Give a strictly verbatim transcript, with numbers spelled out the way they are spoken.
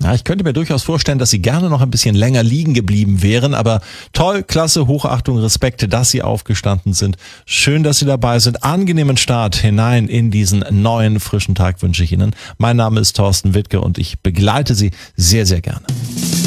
Ja, ich könnte mir durchaus vorstellen, dass Sie gerne noch ein bisschen länger liegen geblieben wären, aber toll, klasse, Hochachtung, Respekt, dass Sie aufgestanden sind. Schön, dass Sie dabei sind. Angenehmen Start hinein in diesen neuen, frischen Tag wünsche ich Ihnen. Mein Name ist Thorsten Wittke und ich begleite Sie sehr, sehr gerne.